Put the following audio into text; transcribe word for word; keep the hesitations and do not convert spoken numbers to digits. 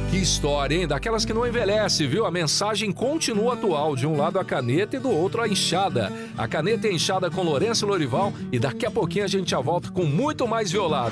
Que história, hein? Daquelas que não envelhece, viu? A mensagem continua atual. De um lado a caneta e do outro a enxada. A caneta é enxada com Lourenço Lorival e daqui a pouquinho a gente já volta com muito mais violado.